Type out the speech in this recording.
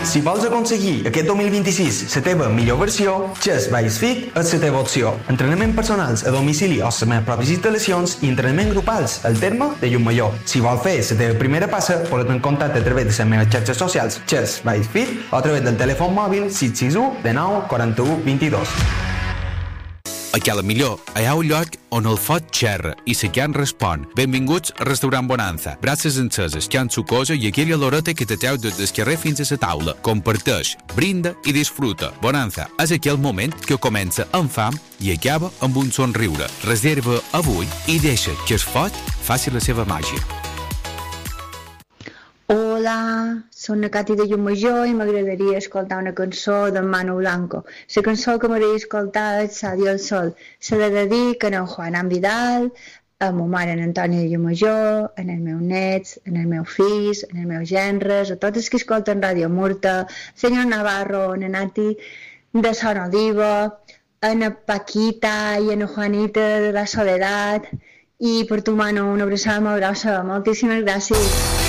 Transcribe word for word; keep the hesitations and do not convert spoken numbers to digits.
Si vols aconseguir aquest dos mil vint-i-sis la teva millor versió, Chess by Fit és la teva opció. Entrenament personals a domicili o les meves pròpies instal·lacions i entrenament grupals al terme de Llucmajor. Si vols fer la teva primera passa, pots en contacte a través de les meves xarxes socials Chess by Fit o a través del telèfon mòbil sis sis u dinou quaranta-u vint-i-dos. A Cala Millor hi ha un lloc on el foc xerra i la carn respon. Benvinguts al restaurant Bonanza. Braces enceses, carn sucosa i aquella loreta que te treu des del carrer fins a la taula. Comparteix, brinda i disfruta. Bonanza és aquell moment que comença amb fam i acaba amb un somriure. Reserva avui i deixa que el foc faci la seva màgia. Hola, soc la Cati de Llucmajor i m'agradaria escoltar una cançó d'en Manu Blanco. La cançó que m'agradaria escoltar és Sadio el Sol. Se la dedico a en Juan Vidal, a ma mare en Antònia de Llucmajor, en els meus nets, en els meus fills, en els meus gendres, a tots els que escolten Ràdio Murta, senyor Navarro, en Nati de Son Oliva, en Paquita i en Juanita de la Soledad, i per tu, Manu, una abraçada molt grossa. Moltíssimes gràcies.